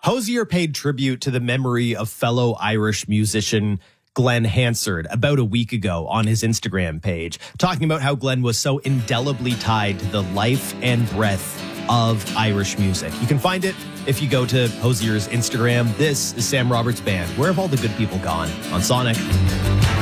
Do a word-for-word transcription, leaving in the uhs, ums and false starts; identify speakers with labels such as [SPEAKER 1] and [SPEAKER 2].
[SPEAKER 1] Hozier paid tribute to the memory of fellow Irish musician Glenn Hansard about a week ago on his Instagram page, talking about how Glenn was so indelibly tied to the life and breath of Irish music. You can find it if you go to Hozier's Instagram. This is Sam Roberts Band. Where have all the good people gone? On Sonic.